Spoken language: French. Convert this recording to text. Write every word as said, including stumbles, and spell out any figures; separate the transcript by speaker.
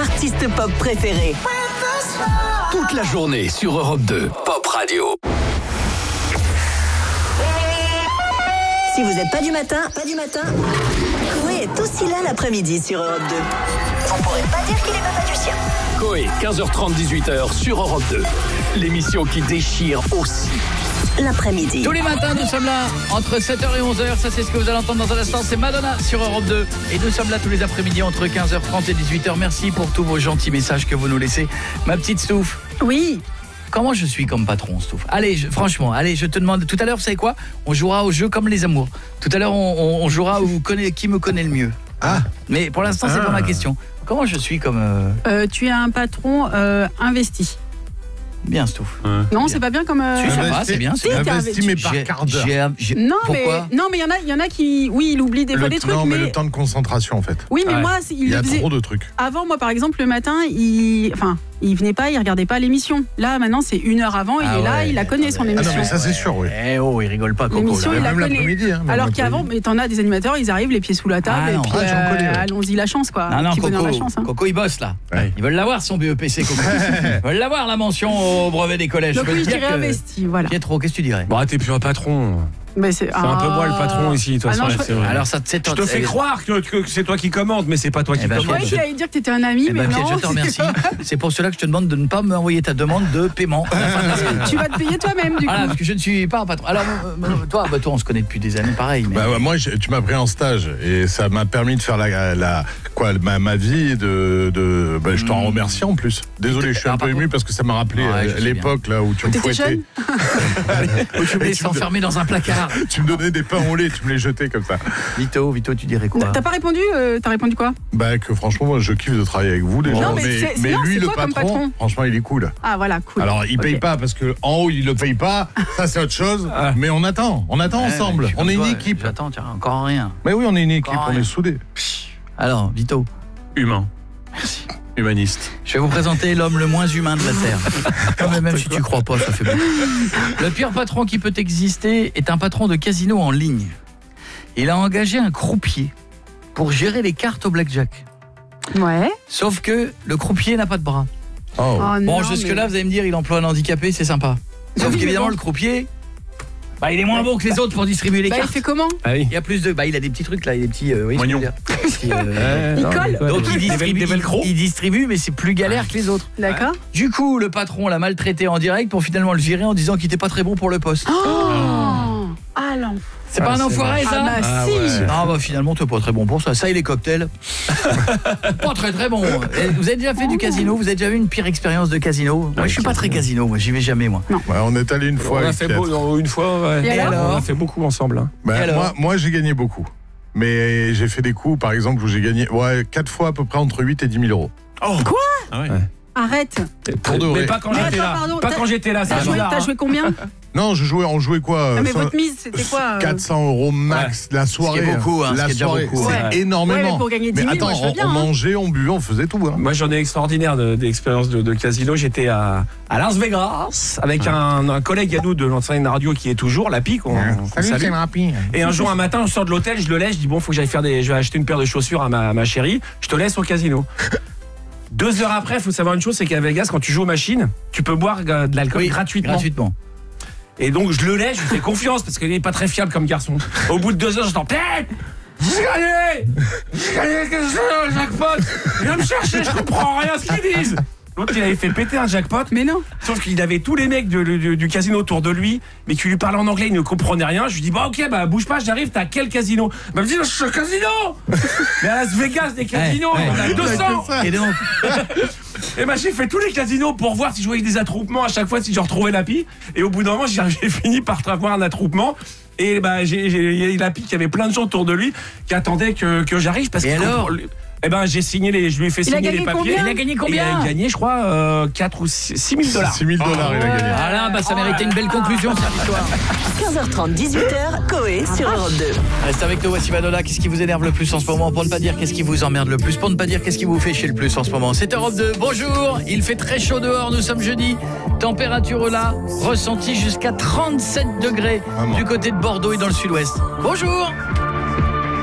Speaker 1: artistes pop préférés.
Speaker 2: Toute la journée sur Europe deux, Pop Radio.
Speaker 1: Si vous n'êtes pas du matin, pas du matin, Coé est aussi là l'après-midi sur Europe deux. On pourrait pas dire qu'il est papa du sien.
Speaker 2: Coé, quinze heures trente, dix-huit heures sur Europe deux. L'émission qui déchire aussi
Speaker 1: l'après-midi.
Speaker 3: Tous les matins, nous sommes là entre sept heures et onze heures. Ça, c'est ce que vous allez entendre dans un instant. C'est Madonna sur Europe deux. Et nous sommes là tous les après-midi entre quinze heures trente et dix-huit heures. Merci pour tous vos gentils messages que vous nous laissez. Ma petite Stouff.
Speaker 4: Oui.
Speaker 3: Comment je suis comme patron, Stouff? Allez, je, franchement, allez, je te demande. Tout à l'heure, vous savez quoi? On jouera au jeu comme les amours. Tout à l'heure, on, on, on jouera où connaît, qui me connaît le mieux. Ah. Mais pour l'instant, c'est ah. pas ma question. Comment je suis comme... Euh...
Speaker 4: Euh, tu es un patron euh, investi.
Speaker 3: Bien, Stouff.
Speaker 4: Ouais. Non, bien. C'est pas bien comme... Euh...
Speaker 3: Si, ça va, c'est bien. C'est
Speaker 5: bien. Investi, mais par quart d'heure.
Speaker 4: J'ai, j'ai... Non, Pourquoi mais non, mais il y en a, il y en a qui, oui, il oublie des
Speaker 5: le,
Speaker 4: fois des trucs.
Speaker 5: Non, mais,
Speaker 4: mais
Speaker 5: le temps de concentration, en fait.
Speaker 4: Oui, mais ouais. moi, il,
Speaker 5: il y a
Speaker 4: faisait...
Speaker 5: trop de trucs.
Speaker 4: Avant, moi, par exemple, le matin, il, enfin, il venait pas, il regardait pas l'émission. Là, maintenant, c'est une heure avant, il ah est ouais. là, il a connaît son émission.
Speaker 5: Ah non, mais ça, c'est sûr, oui.
Speaker 3: Eh oh, il rigole pas, Coco.
Speaker 4: L'émission, il la connaît.
Speaker 5: Hein,
Speaker 4: alors qu'avant, mais t'en as des animateurs, ils arrivent les pieds sous la table
Speaker 3: ah
Speaker 4: et
Speaker 3: non.
Speaker 4: puis
Speaker 5: ah, euh, connais, ouais.
Speaker 4: allons-y la chance, quoi.
Speaker 3: Non, non, Coco,
Speaker 4: la chance, hein.
Speaker 3: Coco, il bosse là. Ouais. Ils veulent l'avoir son B E P C, Coco. Ils veulent l'avoir la mention au brevet des collèges.
Speaker 4: Donc oui, je dirais investi, voilà.
Speaker 3: Pietro, qu'est-ce que tu dirais?
Speaker 6: Bon, t'es plus un patron.
Speaker 4: Mais c'est
Speaker 6: c'est ah... un peu moi le patron ici, de toute façon.
Speaker 4: Ah non,
Speaker 6: c'est vrai.
Speaker 3: Alors ça, c'est
Speaker 6: je te fais croire que, que, que c'est toi qui commandes, mais c'est pas toi qui
Speaker 3: eh ben,
Speaker 6: commandes.
Speaker 4: Moi, j'allais dire que t'étais un ami,
Speaker 3: eh
Speaker 4: mais
Speaker 3: ben,
Speaker 4: non.
Speaker 3: Piet, je te remercie. C'est pour cela que je te demande de ne pas m'envoyer ta demande de paiement à la fin de la semaine.
Speaker 4: Tu vas te payer toi-même, du coup.
Speaker 3: Voilà, parce que je ne suis pas un patron. Alors, euh, toi, bah, toi, on se connaît depuis des années, pareil. Mais...
Speaker 5: Bah, ouais, moi, je, tu m'as pris en stage et ça m'a permis de faire la, la quoi, ma, ma vie. De, de, bah, je t'en mmh. remercie en plus. Désolé, je suis un peu ému parce que ça m'a rappelé ouais, l'époque là où tu me fouettais.
Speaker 3: Où tu me laissais enfermer dans un placard.
Speaker 5: Tu me donnais des pains au lait, tu me les jetais comme ça.
Speaker 3: Vito, Vito, tu dirais quoi?
Speaker 4: T'as pas répondu euh, T'as répondu quoi?
Speaker 5: Bah que franchement, moi, je kiffe de travailler avec vous déjà.
Speaker 4: Non, mais
Speaker 5: mais,
Speaker 4: c'est,
Speaker 5: mais
Speaker 4: non,
Speaker 5: lui,
Speaker 4: c'est
Speaker 5: le
Speaker 4: patron,
Speaker 5: patron, franchement, il est cool.
Speaker 4: Ah voilà, cool.
Speaker 5: Alors, il paye okay. pas parce que en haut, il le paye pas. Ça, c'est autre chose. Ah. Mais on attend, on attend ouais, ensemble. On est une toi, équipe.
Speaker 3: J'attends, tiens, encore rien.
Speaker 5: Mais oui, on est une équipe,
Speaker 3: encore
Speaker 5: on
Speaker 3: rien.
Speaker 5: est soudés.
Speaker 3: Alors, Vito.
Speaker 6: Humain.
Speaker 3: Merci.
Speaker 6: Humaniste.
Speaker 3: Je vais vous présenter l'homme le moins humain de la Terre. Quand même, même si tu crois pas, ça fait beaucoup. Le pire patron qui peut exister est un patron de casino en ligne. Il a engagé un croupier pour gérer les cartes au blackjack.
Speaker 4: Ouais.
Speaker 3: Sauf que le croupier n'a pas de bras.
Speaker 5: Oh.
Speaker 4: Oh
Speaker 3: bon,
Speaker 4: non,
Speaker 3: jusque-là,
Speaker 4: mais...
Speaker 3: vous allez me dire, il emploie un handicapé, c'est sympa. Sauf oui, qu'évidemment, bon. le croupier... Bah, il est moins bon que les autres pour distribuer les
Speaker 4: bah,
Speaker 3: cartes.
Speaker 4: Il fait comment?
Speaker 3: Ah oui. Il y a plus de bah il a des petits trucs là, il a des petits euh, oui,
Speaker 6: Moignon.
Speaker 3: Petits, euh,
Speaker 4: il non, colle.
Speaker 3: Donc il distribue, il, il distribue mais c'est plus galère que les autres.
Speaker 4: D'accord.
Speaker 3: Du coup, le patron l'a maltraité en direct pour finalement le virer en disant qu'il était pas très bon pour le poste.
Speaker 4: Oh ah l'enfoiré.
Speaker 3: C'est ah, pas un enfoiré ça?
Speaker 4: Ah bah
Speaker 3: ah,
Speaker 4: si.
Speaker 3: Ouais. Ah bah finalement t'es pas très bon pour ça. Ça et les cocktails. Pas très très bon. Et vous avez déjà fait du casino? Vous avez déjà eu une pire expérience de casino? Moi je suis pas très casino, moi j'y vais jamais moi.
Speaker 5: Non. Ouais, on est allé une fois.
Speaker 6: On a fait beau, une fois ouais.
Speaker 4: Et, Et alors,
Speaker 6: on a fait beaucoup ensemble. Hein.
Speaker 5: Bah, moi, moi j'ai gagné beaucoup. Mais j'ai fait des coups par exemple où j'ai gagné ouais, quatre fois à peu près entre huit et dix mille euros.
Speaker 4: Oh. Quoi?
Speaker 6: Ah ouais.
Speaker 4: Arrête.
Speaker 5: Pour de vrai.
Speaker 6: Mais pas quand j'étais là.
Speaker 4: Pardon,
Speaker 6: pas quand j'étais là.
Speaker 4: T'as joué, t'as joué combien?
Speaker 5: Non, je jouais, on jouait quoi?
Speaker 4: Non, mais ça, votre mise, c'était quoi euh...
Speaker 5: quatre cents euros max ouais. La soirée.
Speaker 3: Ce qui est beaucoup, hein,
Speaker 5: la
Speaker 3: ce qui est
Speaker 5: soirée,
Speaker 3: beaucoup,
Speaker 5: c'est
Speaker 4: ouais.
Speaker 5: énormément.
Speaker 4: Ouais, mais pour gagner dix mille,
Speaker 5: mais attends,
Speaker 4: moi, je veux bien,
Speaker 5: on,
Speaker 4: hein.
Speaker 5: on mangeait, on buvait, on faisait tout. Hein.
Speaker 6: Moi, j'en ai extraordinaire d'expérience de, de, de casino. J'étais à, à Las Vegas avec ouais. un, un collègue à nous de l'ancienne radio qui est toujours Lapi. Qu'on,
Speaker 5: ouais.
Speaker 6: qu'on
Speaker 5: Salut, c'est Lapi.
Speaker 6: Et un jour, un matin, je sors de l'hôtel, je le laisse, je dis bon, faut que j'aille faire des, je vais acheter une paire de chaussures à ma, à ma chérie. Je te laisse au casino. Deux heures après, il faut savoir une chose, c'est qu'à Vegas, quand tu joues aux machines, tu peux boire de l'alcool
Speaker 3: oui,
Speaker 6: gratuitement.
Speaker 3: gratuitement.
Speaker 6: Et donc, je le laisse, je lui fais confiance parce qu'il n'est pas très fiable comme garçon. Au bout de deux heures, j'entends Pète, j'ai gagné, j'ai gagné quelque chose, jackpot. Viens me chercher, je comprends rien à ce qu'ils disent. L'autre, il avait fait péter un jackpot.
Speaker 4: Mais non.
Speaker 6: Sauf qu'il avait tous les mecs de, de, du casino autour de lui, mais qui lui parlaient en anglais, il ne comprenait rien. Je lui dis, bah ok, bah bouge pas, j'arrive, t'as quel casino? Bah me dit, je suis au casino. Mais à Las Vegas, des casinos, ouais, ouais. On a deux cents. Et donc et bah j'ai fait tous les casinos pour voir si je voyais des attroupements à chaque fois, si je retrouvais Lapi. Et au bout d'un moment, j'ai, j'ai fini par avoir un attroupement. Et bah j'ai, j'ai Lapi qui avait plein de gens autour de lui qui attendaient que, que j'arrive parce que.
Speaker 3: Et alors
Speaker 6: Eh ben j'ai signé les, je lui ai fait
Speaker 4: il
Speaker 6: signer les papiers.
Speaker 4: Combien
Speaker 6: il a gagné combien? Il a gagné, je crois, euh, quatre ou six mille dollars.
Speaker 5: six mille dollars, il a gagné.
Speaker 3: Voilà, bah ça méritait une belle conclusion cette histoire.
Speaker 1: quinze heures trente, dix-huit heures, Coé sur Europe deux.
Speaker 3: Reste avec nous, voici Madonna. Qu'est-ce qui vous énerve le plus en ce moment? Pour ne pas dire qu'est-ce qui vous emmerde le plus, pour ne pas dire qu'est-ce qui vous fait chier le plus en ce moment. C'est Europe deux. Bonjour, il fait très chaud dehors, nous sommes jeudi. Température là, ressentie jusqu'à trente-sept degrés du côté de Bordeaux et dans le sud-ouest. Bonjour.